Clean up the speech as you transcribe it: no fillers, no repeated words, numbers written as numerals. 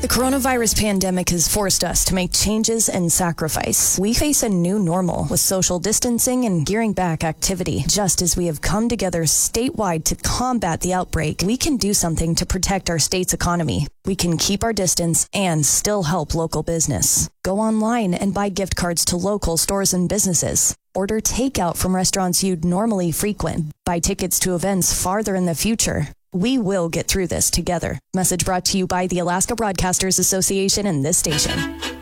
The coronavirus pandemic has forced us to make changes and sacrifice. We face a new normal with social distancing and gearing back activity. Just as we have come together statewide to combat the outbreak, we can do something to protect our state's economy. We can keep our distance and still help local business. Go online and buy gift cards to local stores and businesses. Order takeout from restaurants you'd normally frequent. Buy tickets to events farther in the future. We will get through this together. Message brought to you by the Alaska Broadcasters Association and this station.